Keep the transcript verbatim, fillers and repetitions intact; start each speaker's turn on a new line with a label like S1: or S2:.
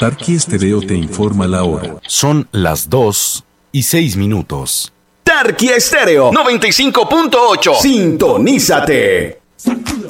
S1: Tarqui Estéreo te informa la hora.
S2: Son las dos y seis minutos.
S3: Tarqui Estéreo noventa y cinco punto ocho. Sintonízate.